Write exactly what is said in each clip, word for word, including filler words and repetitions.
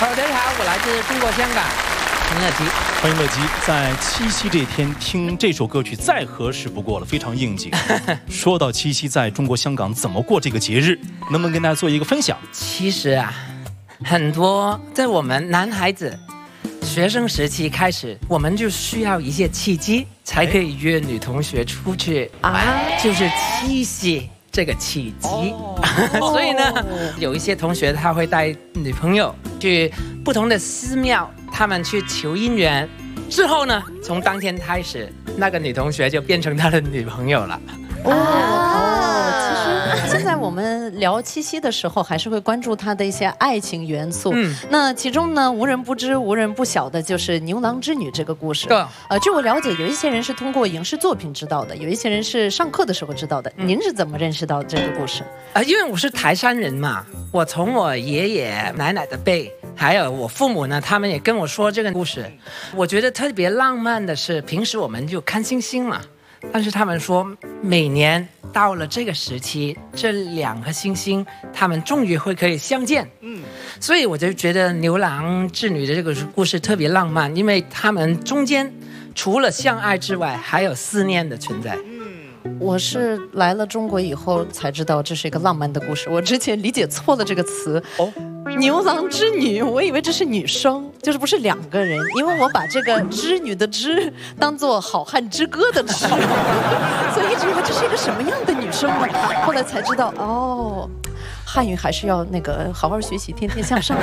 Hello， 大家好，我来自中国香港，陈乐基。 欢迎乐基，在七夕这天听这首歌曲再合适不过了，非常应景。说到七夕，在中国香港怎么过这个节日，能不能跟大家做一个分享？ 其实啊，很多在我们男孩子学生时期开始，我们就需要一些契机，才可以约女同学出去啊，就是七夕。这个契机，哦、所以呢，有一些同学他会带女朋友去不同的寺庙，他们去求姻缘。之后呢，从当天开始，那个女同学就变成他的女朋友了。 哦，哦，其实现在我们聊七夕的时候，还是会关注它的一些爱情元素。嗯，那其中呢，无人不知、无人不晓的就是牛郎织女这个故事。对，呃，据我了解，有一些人是通过影视作品知道的，有一些人是上课的时候知道的。嗯、您是怎么认识到这个故事？ 啊、呃，因为我是台山人嘛，我从我爷爷奶奶的辈，还有我父母呢，他们也跟我说这个故事。我觉得特别浪漫的是，平时我们就看星星嘛。但是他们说，每年到了这个时期，这两颗星星，他们终于会可以相见。嗯，所以我就觉得牛郎织女的这个故事特别浪漫，因为他们中间除了相爱之外，还有思念的存在。 我是来了中国以后才知道这是一个浪漫的故事，我之前理解错了这个词。哦，牛郎织女，我以为这是女生，就是不是两个人，因为我把这个织女的织当做好汉之歌的织，所以一直以为这是一个什么样的女生呢？后来才知道，哦，汉语还是要那个好好学习，天天向上。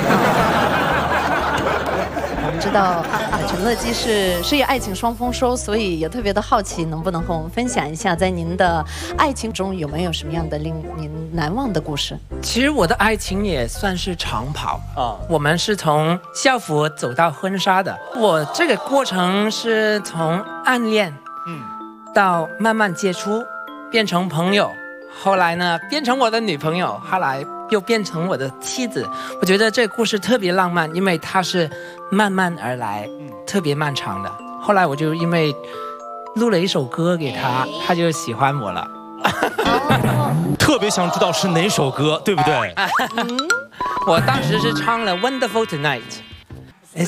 我们知道，呃，陈乐基是事业爱情双丰收，所以也特别的好奇，能不能和我们分享一下，在您的爱情中有没有什么样的令您难忘的故事？ 其实我的爱情也算是长跑啊，我们是从校服走到婚纱的。我这个过程是从暗恋，嗯，到慢慢接触，变成朋友，后来呢变成我的女朋友，后来又变成我的妻子。我觉得这个故事特别浪漫，因为它是慢慢而来，特别漫长的。后来我就因为录了一首歌给他，他就喜欢我了。 特别想知道是哪首歌，对不对？ 我当时是唱了《Wonderful Tonight》。